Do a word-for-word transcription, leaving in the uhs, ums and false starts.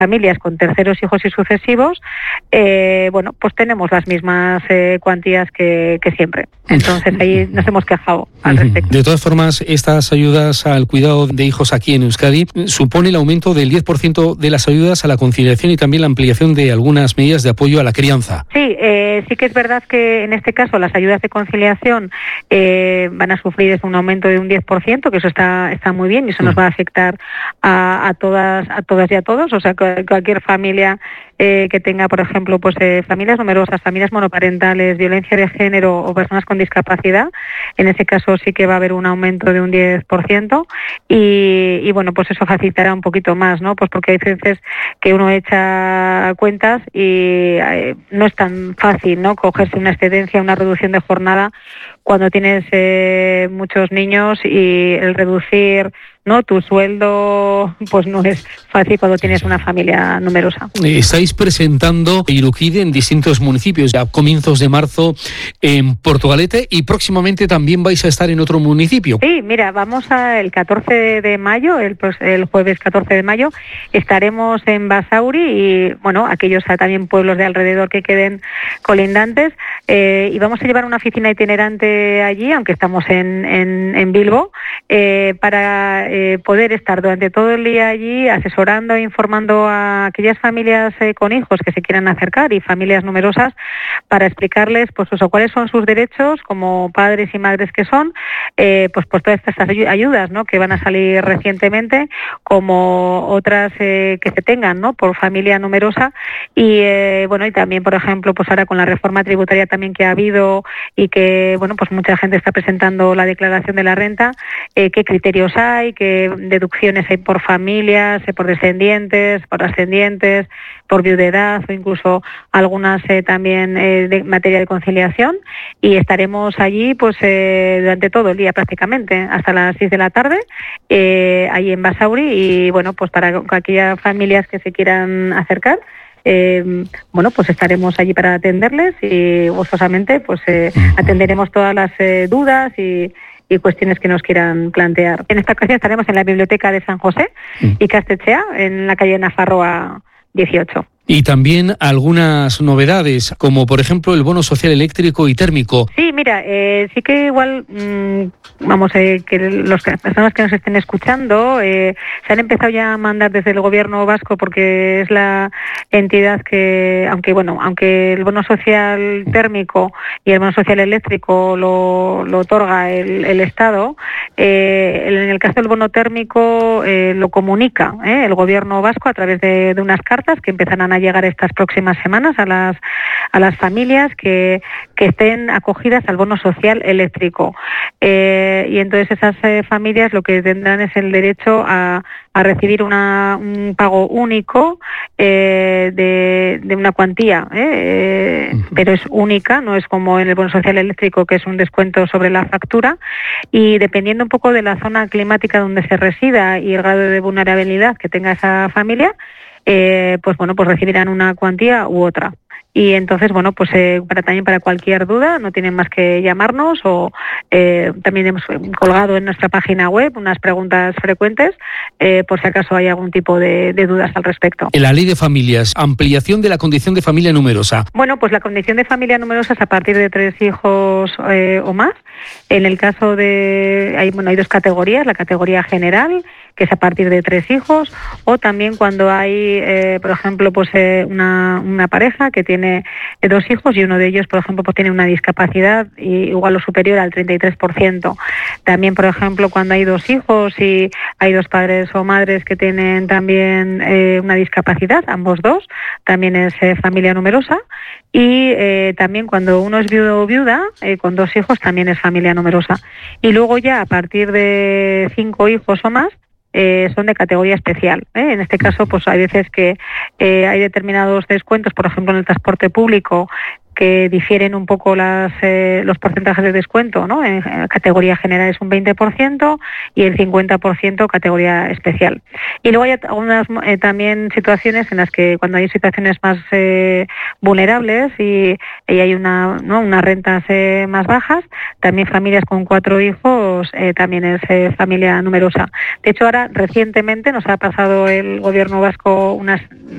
familias con terceros hijos y sucesivos, eh, bueno, pues tenemos las mismas eh, cuantías que, que siempre. Entonces ahí nos hemos quejado al respecto. De todas formas, estas ayudas al cuidado de hijos aquí en Euskadi supone el aumento del diez por ciento de las ayudas a la conciliación y también la ampliación de algunas medidas de apoyo a la crianza. Sí, eh, sí que es verdad que en este caso las ayudas de conciliación eh, van a sufrir un aumento de un diez por ciento, que eso está está muy bien y eso nos va a afectar a, a todas a todas y a todos, o sea, cualquier familia eh, que tenga, por ejemplo, pues eh, familias numerosas, familias monoparentales, violencia de género o personas con discapacidad, en ese caso sí que va a haber un aumento de un diez por ciento y, y bueno, pues eso facilitará un poquito más, ¿no? Pues porque hay veces que uno echa cuentas y eh, no es tan fácil, ¿no?, cogerse una excedencia, una reducción de jornada cuando tienes eh, muchos niños, y el reducir, ¿no?, tu sueldo pues no es fácil cuando tienes una familia numerosa. Estáis presentando Irukide en distintos municipios, a comienzos de marzo en Portugalete, y próximamente también vais a estar en otro municipio. Sí, mira, vamos a el catorce de mayo, el, el jueves catorce de mayo, estaremos en Basauri y, bueno, aquellos también pueblos de alrededor que queden colindantes, eh, y vamos a llevar una oficina itinerante allí, aunque estamos en, en, en Bilbo, eh, para eh, poder estar durante todo el día allí asesorando e informando a aquellas familias eh, con hijos que se quieran acercar y familias numerosas, para explicarles pues eso, cuáles son sus derechos como padres y madres que son, eh, pues, pues todas estas ayudas, ¿no?, que van a salir recientemente, como otras eh, que se tengan, ¿no?, por familia numerosa, y eh, bueno, y también, por ejemplo, pues ahora con la reforma tributaria también que ha habido y que, bueno, pues mucha gente está presentando la declaración de la renta, eh, qué criterios hay, qué deducciones hay por familias, eh, por descendientes, por ascendientes, por viudedad o incluso algunas eh, también eh, de materia de conciliación, y estaremos allí pues eh, durante todo el día prácticamente hasta las seis de la tarde eh, allí en Basauri, y bueno, pues para aquellas familias que se quieran acercar, Eh, bueno, pues estaremos allí para atenderles y gustosamente pues eh, atenderemos todas las eh, dudas y, y cuestiones que nos quieran plantear. En esta ocasión estaremos en la Biblioteca de San José y Castechea, en la calle Nafarroa dieciocho. Y también algunas novedades, como por ejemplo el bono social eléctrico y térmico. Sí, mira, eh, sí que igual, mmm, vamos, eh, que las personas que nos estén escuchando eh, se han empezado ya a mandar desde el gobierno vasco, porque es la entidad que, aunque bueno, aunque el bono social térmico y el bono social eléctrico lo, lo otorga el, el Estado, eh, en el caso del bono térmico eh, lo comunica eh, el gobierno vasco a través de, de unas cartas que empezarán a llegar estas próximas semanas a las a las familias que, que estén acogidas al bono social eléctrico. Eh, y entonces esas eh, familias lo que tendrán es el derecho a, a recibir una, un pago único eh, de, de una cuantía, eh, uh-huh. pero es única, no es como en el bono social eléctrico, que es un descuento sobre la factura, y dependiendo un poco de la zona climática donde se resida y el grado de vulnerabilidad que tenga esa familia, Eh, pues bueno, pues recibirán una cuantía u otra. Y entonces, bueno, pues eh, para también para cualquier duda no tienen más que llamarnos, o eh, también hemos colgado en nuestra página web unas preguntas frecuentes eh, por si acaso hay algún tipo de, de dudas al respecto. En la ley de familias, ampliación de la condición de familia numerosa. Bueno, pues la condición de familia numerosa es a partir de tres hijos eh, o más. En el caso de, hay, bueno, hay dos categorías, la categoría general, que es a partir de tres hijos, o también cuando hay, eh, por ejemplo, pues eh, una, una pareja que tiene dos hijos y uno de ellos, por ejemplo, pues tiene una discapacidad igual o superior al treinta y tres por ciento. También, por ejemplo, cuando hay dos hijos y hay dos padres o madres que tienen también eh, una discapacidad, ambos dos, también es eh, familia numerosa. Y eh, también cuando uno es viudo o viuda, eh, con dos hijos, también es familia numerosa. Y luego ya a partir de cinco hijos o más, Eh, son de categoría especial. ¿eh? En este caso, pues hay veces que eh, hay determinados descuentos, por ejemplo, en el transporte público, que difieren un poco las, eh, los porcentajes de descuento, ¿no? En, en categoría general es un veinte por ciento y el cincuenta por ciento categoría especial. Y luego hay algunas eh, también situaciones en las que cuando hay situaciones más eh, vulnerables y, y hay una, ¿no? unas rentas eh, más bajas, también familias con cuatro hijos eh, también es eh, familia numerosa. De hecho, ahora recientemente nos ha pasado el Gobierno vasco unas